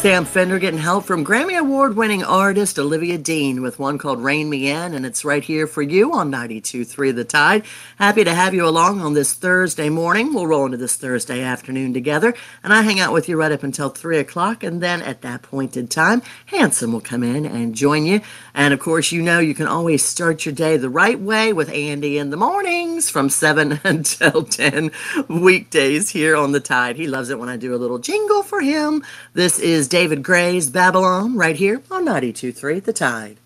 Sam Fender getting help from Grammy Award winning artist Olivia Dean with one called Rain Me In, and it's right here for you on 92.3 The Tide. Happy to have you along on this Thursday morning. We'll roll into this Thursday afternoon together, and I hang out with you right up until 3 o'clock, and then at that point in time, Hanson will come in and join you. And of course, you know you can always start your day the right way with Andy in the mornings from 7 until 10 weekdays here on The Tide. He loves it when I do a little jingle for him. This is David Gray's Babylon right here on 92.3 The Tide.